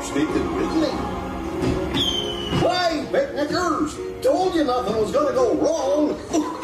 sticking with me. Hey, picnickers! Told you nothing was gonna go wrong.